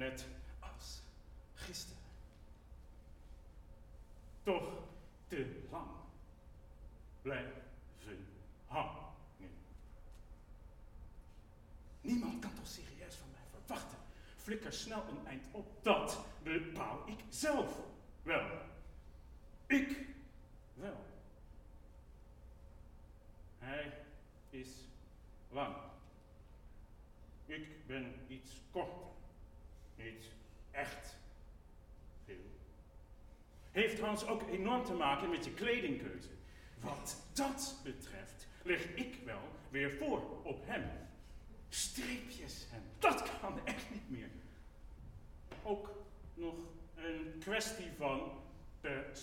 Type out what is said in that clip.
net als gisteren. Toch te lang blijven hangen. Niemand kan toch serieus van mij verwachten. Flikker snel een eind op. Dat bepaal ik zelf wel. Ik wel. Hij is lang. Ik ben iets korter. Niet echt veel. Heeft trouwens ook enorm te maken met je kledingkeuze. Wat dat betreft leg ik wel weer voor op hem. Streepjes hem, dat kan echt niet meer. Ook nog een kwestie van